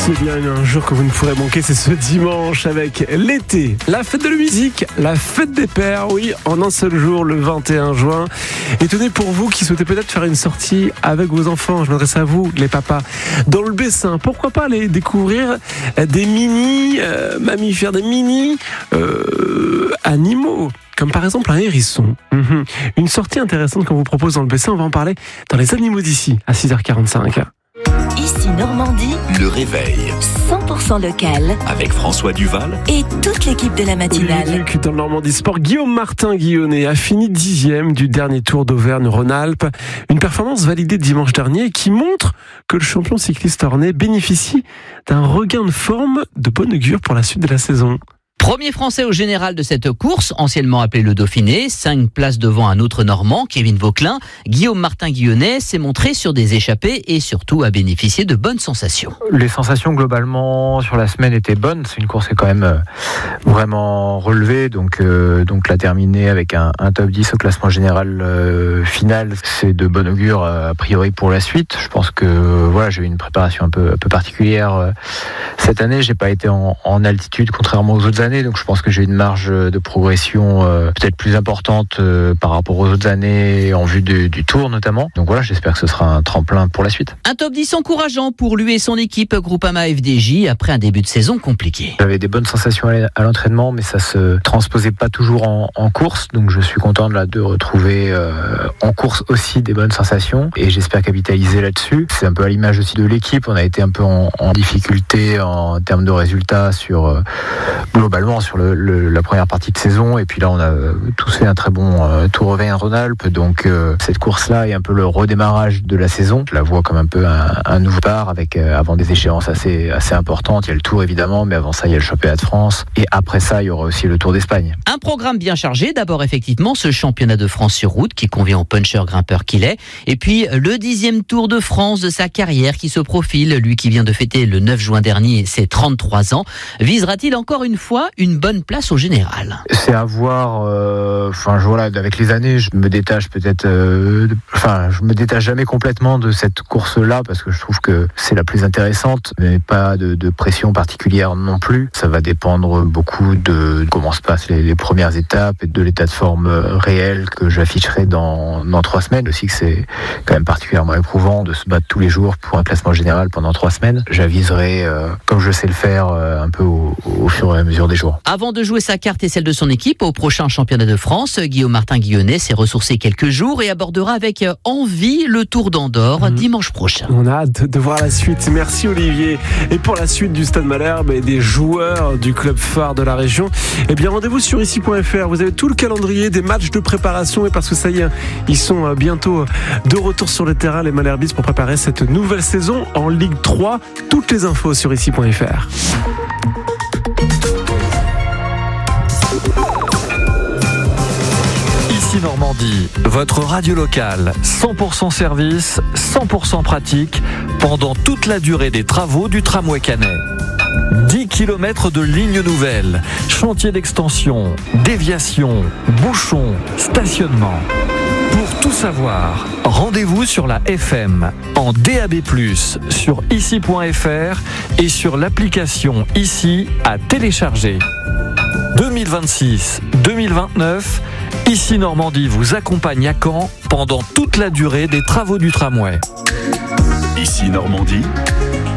C'est bien un jour que vous ne pourrez manquer, c'est ce dimanche avec l'été, la fête de la musique, la fête des pères, oui, en un seul jour, le 21 juin. Et tenez, pour vous qui souhaitez peut-être faire une sortie avec vos enfants, je m'adresse à vous, les papas, dans le Bessin, pourquoi pas aller découvrir des mini mammifères, des mini animaux, comme par exemple un hérisson. Une sortie intéressante qu'on vous propose dans le Bessin, on va en parler dans les animaux d'ici, à 6h45. Ici Normandie, le réveil 100% local avec François Duval et toute l'équipe de la matinale. Luc, dans le Normandie Sport, Guillaume Martin-Guillonnet a fini 10e du dernier Tour d'Auvergne-Rhône-Alpes. Une performance validée dimanche dernier qui montre que le champion cycliste ornais bénéficie d'un regain de forme de bonne augure pour la suite de la saison. Premier Français au général de cette course, anciennement appelé le Dauphiné, 5 places devant un autre Normand, Kevin Vauquelin. Guillaume Martin-Guillonnet s'est montré sur des échappées et surtout a bénéficié de bonnes sensations. Les sensations globalement sur la semaine étaient bonnes. C'est une course qui est quand même vraiment relevée, donc la terminer avec un top 10 au classement général final, c'est de bon augure a priori pour la suite. Je pense que voilà, j'ai eu une préparation un peu particulière cette année. J'ai pas été en altitude contrairement aux autres années. Donc je pense que j'ai une marge de progression peut-être plus importante par rapport aux autres années en vue du Tour notamment. Donc voilà, j'espère que ce sera un tremplin pour la suite. Un top 10 encourageant pour lui et son équipe Groupama FDJ après un début de saison compliqué. J'avais des bonnes sensations à l'entraînement, mais ça se transposait pas toujours en course. Donc je suis content de retrouver en course aussi des bonnes sensations et j'espère capitaliser là-dessus. C'est un peu à l'image aussi de l'équipe. On a été un peu en difficulté en termes de résultats globalement sur la première partie de saison, et puis là on a tous fait un très bon Tour Auvergne-Rhône-Alpes, donc cette course-là est un peu le redémarrage de la saison. Je la vois comme un peu un nouveau départ avec avant des échéances assez importantes. Il y a le Tour évidemment, mais avant ça il y a le Championnat de France, et après ça il y aura aussi le Tour d'Espagne. Un programme bien chargé, d'abord effectivement ce championnat de France sur route qui convient au puncher grimpeur qu'il est, et puis le 10e Tour de France de sa carrière qui se profile, lui qui vient de fêter le 9 juin dernier ses 33 ans. Visera-t-il encore une fois une bonne place au général? C'est à voir. Voilà, avec les années, je me détache peut-être. Je me détache jamais complètement de cette course-là parce que je trouve que c'est la plus intéressante, mais pas de pression particulière non plus. Ça va dépendre beaucoup de comment se passent les premières étapes et de l'état de forme réel que j'afficherai dans 3 semaines. Aussi que c'est quand même particulièrement éprouvant de se battre tous les jours pour un classement général pendant 3 semaines. J'aviserai, comme je sais le faire, un peu au fur et à mesure des jours. Avant de jouer sa carte et celle de son équipe au prochain championnat de France, Guillaume Martin-Guillonnet s'est ressourcé quelques jours et abordera avec envie le Tour d'Andorre dimanche prochain. On a hâte de voir la suite. Merci Olivier. Et pour la suite du Stade Malherbe et des joueurs du club phare de la région, eh bien rendez-vous sur ici.fr. Vous avez tout le calendrier des matchs de préparation, et parce que ça y est, ils sont bientôt de retour sur le terrain, les Malherbistes, pour préparer cette nouvelle saison en Ligue 3. Toutes les infos sur ici.fr. Normandie, votre radio locale, 100% service, 100% pratique, pendant toute la durée des travaux du tramway Canet. 10 km de lignes nouvelles, chantier d'extension, déviation, bouchons, stationnement. Pour tout savoir, rendez-vous sur la FM, en DAB+, sur ici.fr et sur l'application Ici à télécharger. 2026-2029, Ici Normandie vous accompagne à Caen pendant toute la durée des travaux du tramway. Ici Normandie,